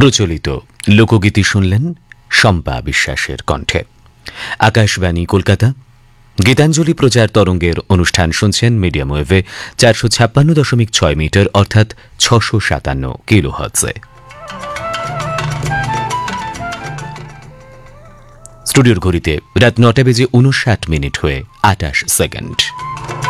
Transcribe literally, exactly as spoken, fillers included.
প্রচলিত লোকগীতি শুনলেন শম্পা বিশ্বাসের কণ্ঠে। আকাশবাণী কলকাতা গীতাঞ্জলি প্রচার তরঙ্গের অনুষ্ঠান শুনছেন মিডিয়াম ওয়েভে চারশো ছাপ্পান্ন দশমিক ছয় মিটার অর্থাৎ ছশো সাতান্ন কিলোহার্টজে। স্টুডিওর ঘড়িতে রাত নটা বেজে উনষাট মিনিট হয়ে আটাশ সেকেন্ড।